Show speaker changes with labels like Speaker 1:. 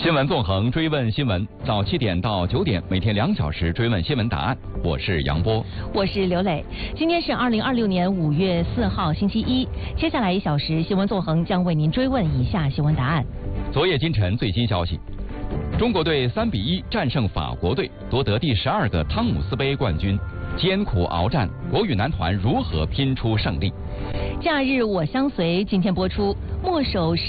Speaker 1: 新闻纵横，追问新闻，早7点到9点，每天2小时追问新闻答案。我是杨波，
Speaker 2: 我是刘磊。今天是2026年5月4号，星期一。接下来1小时，新闻纵横将为您追问以下新闻答案。
Speaker 1: 昨夜今晨最新消息：中国队3比1战胜法国队，夺得第12个汤姆斯杯冠军。艰苦鏖战，国羽男团如何拼出胜利？
Speaker 2: 假日我相随今天播出，墨守10